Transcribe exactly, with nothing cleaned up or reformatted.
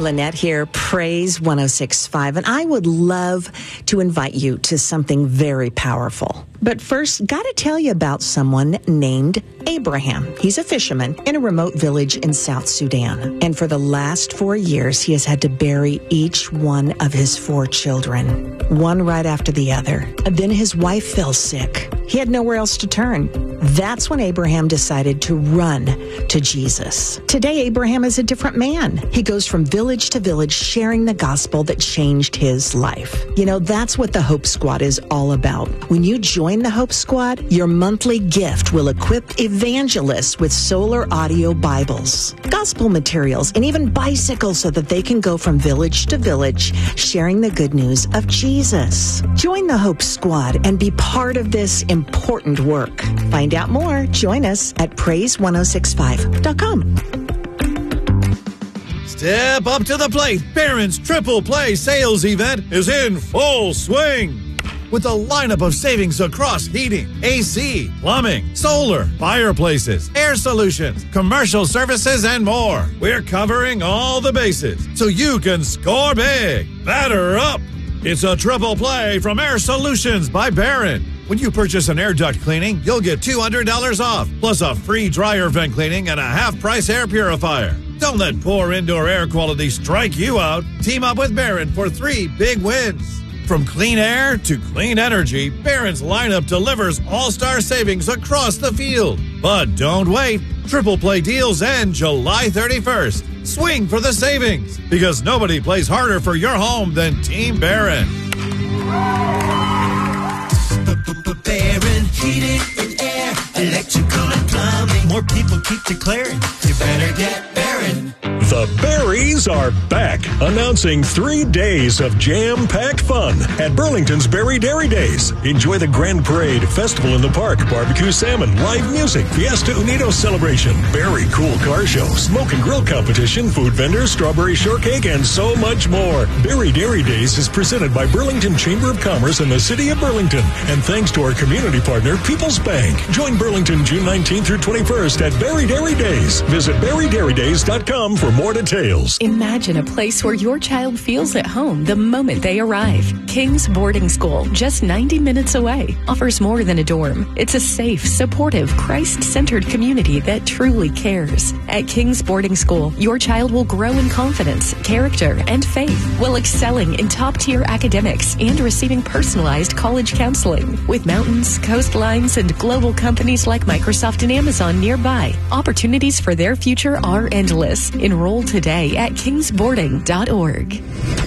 Lynette here, Praise one oh six point five, and I would love to invite you to something very powerful. But first, got to tell you about someone named Abraham. He's a fisherman in a remote village in South Sudan. And for the last four years, he has had to bury each one of his four children, one right after the other. And then his wife fell sick. He had nowhere else to turn. That's when Abraham decided to run to Jesus. Today, Abraham is a different man. He goes from village to village sharing the gospel that changed his life. You know, that's what the Hope Squad is all about. When you join the Hope Squad, your monthly gift will equip evangelists with solar audio Bibles, gospel materials, and even bicycles so that they can go from village to village sharing the good news of Jesus. Join the Hope Squad and be part of this important work. Find out more. Join us at praise one oh six five dot com. Step up to the plate. Barron's Triple Play sales event is in full swing. With a lineup of savings across heating, A C, plumbing, solar, fireplaces, air solutions, commercial services, and more. We're covering all the bases so you can score big. Batter up. It's a triple play from Air Solutions by Barron. When you purchase an air duct cleaning, you'll get two hundred dollars off, plus a free dryer vent cleaning and a half-price air purifier. Don't let poor indoor air quality strike you out. Team up with Barron for three big wins. From clean air to clean energy, Barron's lineup delivers all-star savings across the field. But don't wait. Triple Play deals end July thirty-first. Swing for the savings, because nobody plays harder for your home than Team Barron. Barron, heating and air, electrical and plumbing. More people keep declaring, you better get Barron. The Berries are back, announcing three days of jam-packed fun at Burlington's Berry Dairy Days. Enjoy the Grand Parade, Festival in the Park, barbecue salmon, live music, Fiesta Unidos celebration, Berry Cool Car Show, smoke and grill competition, food vendors, strawberry shortcake, and so much more. Berry Dairy Days is presented by Burlington Chamber of Commerce and the City of Burlington, and thanks to our community partner, People's Bank. Join Burlington June nineteenth through twenty-first at Berry Dairy Days. Visit berry dairy days dot com for more details. Imagine a place where your child feels at home the moment they arrive. King's Boarding School, just ninety minutes away, offers more than a dorm. It's a safe, supportive, Christ-centered community that truly cares. At King's Boarding School, your child will grow in confidence, character, and faith while excelling in top-tier academics and receiving personalized college counseling. With mountains, coastlines, and global companies like Microsoft and Amazon nearby, opportunities for their future are endless. Enroll today at kings boarding dot org.